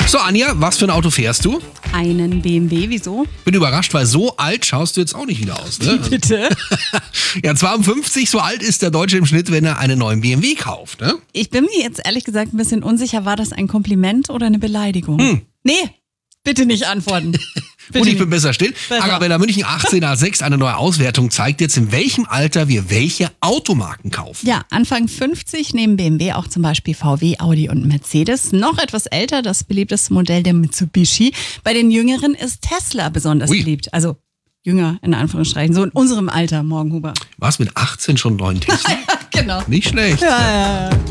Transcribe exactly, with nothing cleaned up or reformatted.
So, Anja, was für ein Auto fährst du? Einen B M W, wieso? Bin überrascht, weil so alt schaust du jetzt auch nicht wieder aus, ne? Bitte? Ja, zweiundfünfzig, so alt ist der Deutsche im Schnitt, wenn er einen neuen B M W kauft, ne? Ich bin mir jetzt ehrlich gesagt ein bisschen unsicher, war das ein Kompliment oder eine Beleidigung? Hm. Nee, bitte nicht antworten. Bitte Und ich nicht. bin besser still. Besser. Arabella München achtzehn A sechs, eine neue Auswertung zeigt jetzt, in welchem Alter wir welche Automarken kaufen. Ja, Anfang fünfzig neben B M W auch zum Beispiel V W, Audi und Mercedes. Noch etwas älter, das beliebteste Modell der Mitsubishi. Bei den Jüngeren ist Tesla besonders Ui. beliebt. Also jünger in Anführungsstrichen, so in unserem Alter, Morgenhuber. Was, mit achtzehn schon neuen Tesla? Genau. Nicht schlecht. Ja, ja, ja.